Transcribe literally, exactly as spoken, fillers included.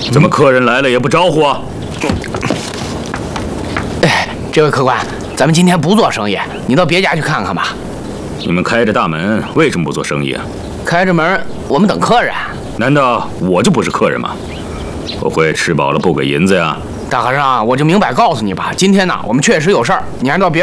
怎么客人来了也不招呼啊？ 哎，这位客官，咱们今天不做生意，你到别家去看看吧。 你们开着大门，为什么不做生意啊？ 开着门，我们等客人。 难道我就不是客人吗？我会吃饱了不给银子呀？ 大和尚，我就明摆告诉你吧，今天呢，我们确实有事儿，你还是到别